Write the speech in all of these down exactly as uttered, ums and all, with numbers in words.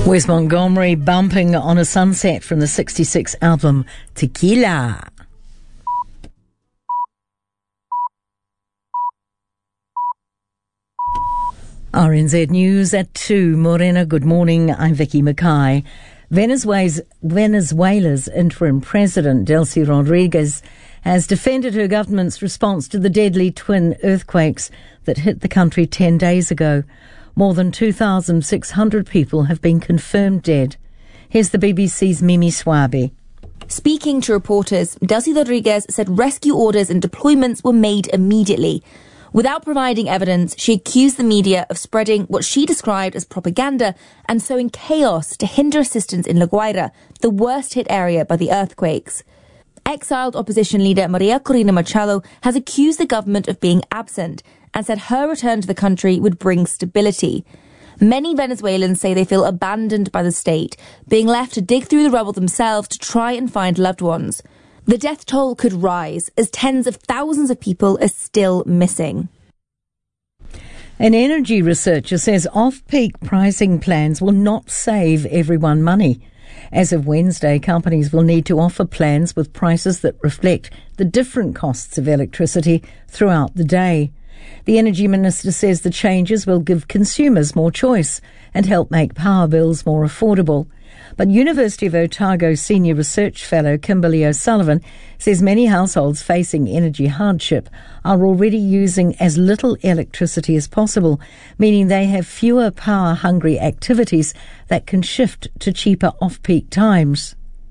Wes Montgomery bumping on a sunset from the sixty-six album Tequila. R N Z News at two. Morena, good morning. I'm Vicky Mackay. Venezuela's, Venezuela's interim president, Delcy Rodriguez, has defended her government's response to the deadly twin earthquakes that hit the country ten days ago. More than two thousand six hundred people have been confirmed dead. Here's the B B C's Mimi Swabi. Speaking to reporters, Delcy Rodriguez said rescue orders and deployments were made immediately. Without providing evidence, she accused the media of spreading what she described as propaganda and sowing chaos to hinder assistance in La Guaira, the worst hit area by the earthquakes. Exiled opposition leader Maria Corina Machado has accused the government of being absent and said her return to the country would bring stability. Many Venezuelans say they feel abandoned by the state, being left to dig through the rubble themselves to try and find loved ones. The death toll could rise as tens of thousands of people are still missing. An energy researcher says off-peak pricing plans will not save everyone money. As of Wednesday, companies will need to offer plans with prices that reflect the different costs of electricity throughout the day. The Energy Minister says the changes will give consumers more choice and help make power bills more affordable. But University of Otago Senior Research Fellow Kimberly O'Sullivan says many households facing energy hardship are already using as little electricity as possible, meaning they have fewer power-hungry activities that can shift to cheaper off-peak times.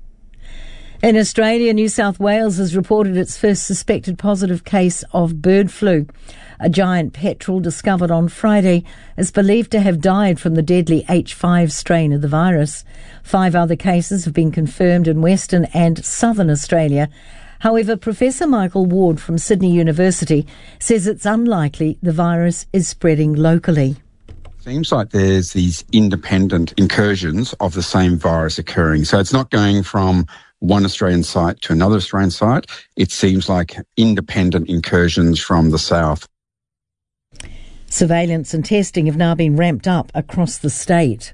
In Australia, New South Wales has reported its first suspected positive case of bird flu. A giant petrel discovered on Friday is believed to have died from the deadly H five strain of the virus. Five other cases have been confirmed in Western and Southern Australia. However, Professor Michael Ward from Sydney University says it's unlikely the virus is spreading locally. Seems like there's these independent incursions of the same virus occurring. So it's not going from one Australian site to another Australian site. It seems like independent incursions from the south. Surveillance and testing have now been ramped up across the state.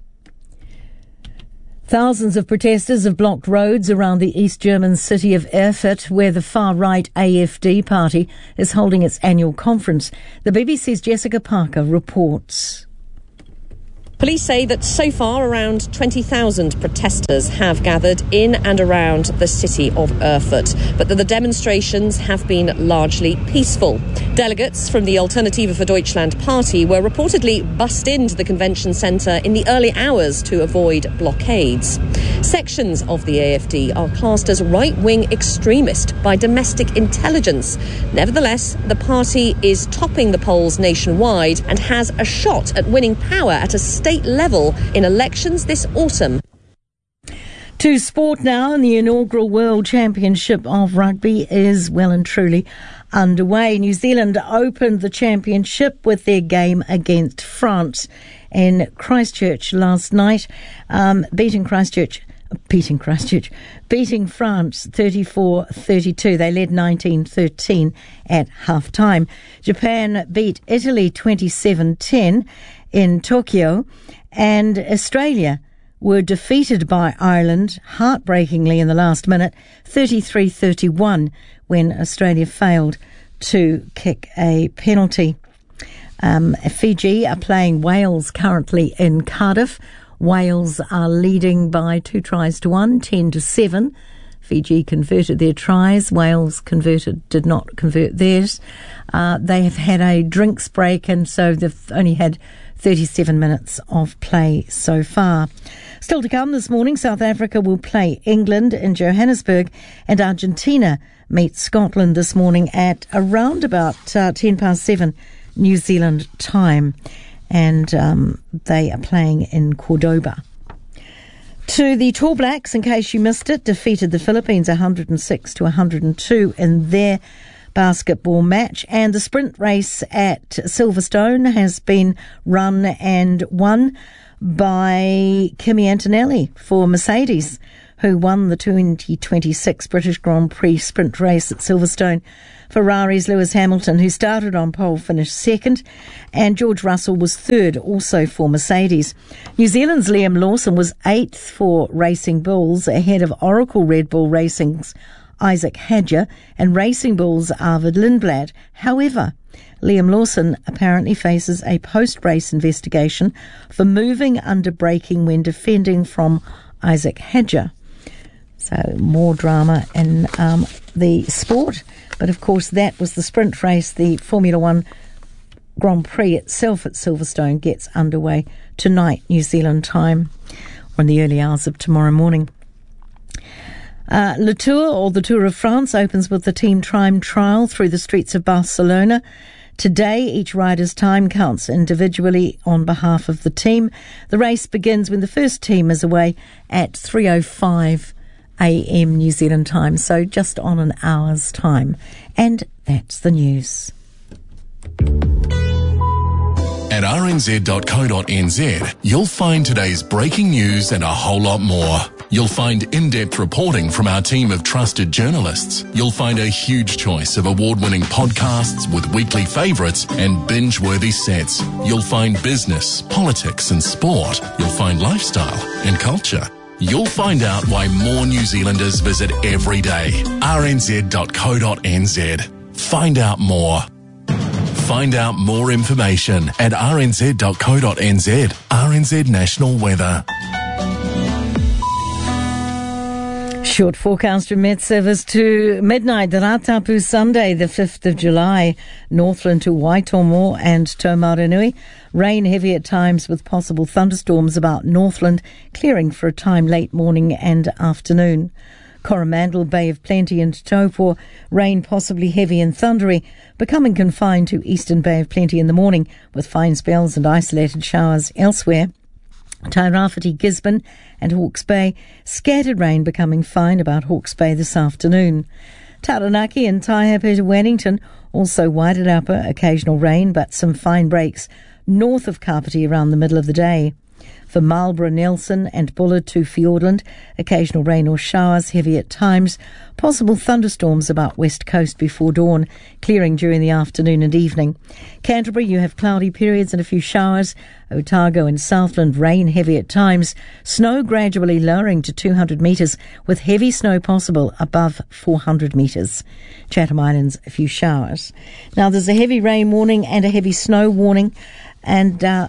Thousands of protesters have blocked roads around the East German city of Erfurt, where the far-right A F D party is holding its annual conference. The B B C's Jessica Parker reports. Police say that so far around twenty thousand protesters have gathered in and around the city of Erfurt, but that the demonstrations have been largely peaceful. Delegates from the Alternative für Deutschland party were reportedly bussed into the convention centre in the early hours to avoid blockades. Sections of the A F D are classed as right-wing extremist by domestic intelligence. Nevertheless, the party is topping the polls nationwide and has a shot at winning power at a state level in elections this autumn. To sport now, and the inaugural World Championship of Rugby is well and truly underway. New Zealand opened the championship with their game against France in Christchurch last night, um, beating Christchurch Beating Christchurch, beating France thirty-four thirty-two. They led nineteen thirteen at half-time. Japan beat Italy twenty-seven ten in Tokyo, and Australia were defeated by Ireland heartbreakingly in the last minute, thirty-three thirty-one, when Australia failed to kick a penalty. Um, Fiji are playing Wales currently in Cardiff. Wales are leading by two tries to one, ten to seven. Fiji converted their tries. Wales converted, did not convert theirs. Uh, they have had a drinks break, and so they've only had thirty-seven minutes of play so far. Still to come this morning, South Africa will play England in Johannesburg, and Argentina meet Scotland this morning at around about uh, ten past seven New Zealand time. And um, they are playing in Cordoba. To the Tall Blacks, in case you missed it, defeated the Philippines one hundred six to one hundred two in their basketball match. And the sprint race at Silverstone has been run and won by Kimi Antonelli for Mercedes, who won the twenty twenty-six British Grand Prix sprint race at Silverstone. Ferrari's Lewis Hamilton, who started on pole, finished second, and George Russell was third, also for Mercedes. New Zealand's Liam Lawson was eighth for Racing Bulls, ahead of Oracle Red Bull Racing's Isaac Hadger and Racing Bull's Arvid Lindblad. However, Liam Lawson apparently faces a post-race investigation for moving under braking when defending from Isaac Hadger. So more drama in um, the sport. But of course, that was the sprint race. The Formula One Grand Prix itself at Silverstone gets underway tonight, New Zealand time, or in the early hours of tomorrow morning. Uh, Le Tour, or the Tour of France, opens with the team time trial through the streets of Barcelona. Today, each rider's time counts individually on behalf of the team. The race begins when the first team is away at three oh five a.m. New Zealand time, so just on an hour's time. And that's the news. At r n z dot co dot n z, you'll find today's breaking news and a whole lot more. You'll find in-depth reporting from our team of trusted journalists. You'll find a huge choice of award-winning podcasts with weekly favourites and binge-worthy sets. You'll find business, politics and sport. You'll find lifestyle and culture. You'll find out why more New Zealanders visit every day. r n z dot co dot n z. Find out more. Find out more information at r n z dot co dot n z. R N Z National Weather. Short forecast from Met Service to midnight. The Ratapu Sunday, the fifth of July. Northland to Waitomo and Taumarunui. Rain heavy at times with possible thunderstorms about Northland, clearing for a time late morning and afternoon. Coromandel, Bay of Plenty and Taupo, rain possibly heavy and thundery, becoming confined to Eastern Bay of Plenty in the morning with fine spells and isolated showers elsewhere. Tairāwhiti, Gisborne and Hawke's Bay, scattered rain becoming fine about Hawke's Bay this afternoon. Taranaki and Taihape to Wellington, also Wairarapa, occasional rain but some fine breaks north of Kapiti around the middle of the day. For Marlborough, Nelson and Bullard to Fiordland, occasional rain or showers, heavy at times, possible thunderstorms about west coast before dawn, clearing during the afternoon and evening. Canterbury, you have cloudy periods and a few showers. Otago and Southland, rain heavy at times, snow gradually lowering to two hundred metres, with heavy snow possible above four hundred metres. Chatham Islands, a few showers. Now there's a heavy rain warning and a heavy snow warning, and uh,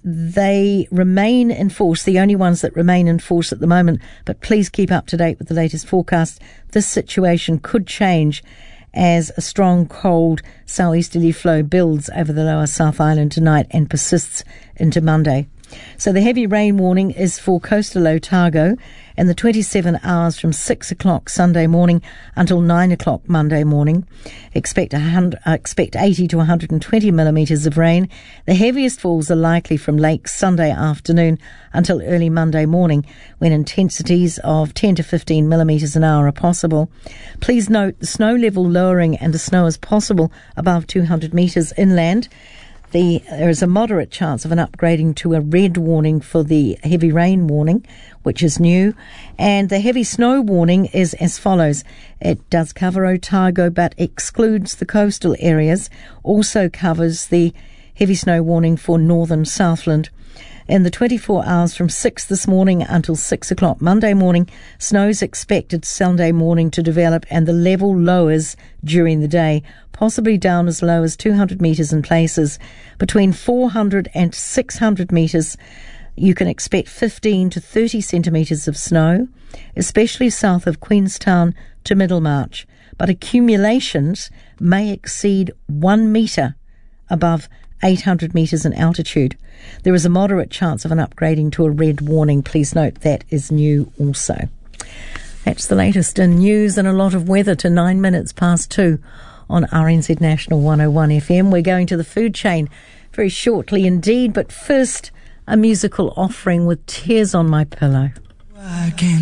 they remain in force, the only ones that remain in force at the moment, but please keep up to date with the latest forecast. This situation could change as a strong, cold southeasterly flow builds over the lower South Island tonight and persists into Monday. So the heavy rain warning is for coastal Otago in the twenty-seven hours from six o'clock Sunday morning until nine o'clock Monday morning. Expect, one hundred, uh, expect eighty to one hundred twenty millimetres of rain. The heaviest falls are likely from late Sunday afternoon until early Monday morning, when intensities of ten to fifteen millimetres an hour are possible. Please note the snow level lowering and the snow is possible above two hundred metres inland. The, there is a moderate chance of an upgrading to a red warning for the heavy rain warning, which is new. And the heavy snow warning is as follows. It does cover Otago but excludes the coastal areas. Also covers the heavy snow warning for northern Southland. In the twenty-four hours from six this morning until six o'clock Monday morning, snow is expected Sunday morning to develop and the level lowers during the day, possibly down as low as two hundred metres in places. Between four hundred and six hundred metres, you can expect fifteen to thirty centimetres of snow, especially south of Queenstown to Middlemarch. But accumulations may exceed one metre above eight hundred metres in altitude. There is a moderate chance of an upgrading to a red warning. Please note that is new also. That's the latest in news and a lot of weather to nine minutes past two on R N Z National one oh one F M. We're going to the food chain very shortly indeed, but first a musical offering with Tears on My Pillow.